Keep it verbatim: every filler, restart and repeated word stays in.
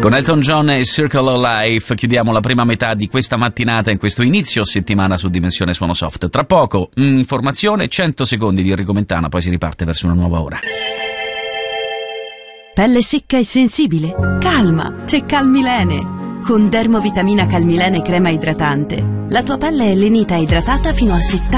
Con Elton John e Circle of Life chiudiamo la prima metà di questa mattinata in questo inizio settimana su Dimensione Suono Soft. Tra poco, informazione, cento secondi di Enrico Mentana, poi si riparte verso una nuova ora. Pelle secca e sensibile? Calma, c'è Calmilene. Con Dermovitamina Calmilene crema idratante, la tua pelle è lenita e idratata fino a settanta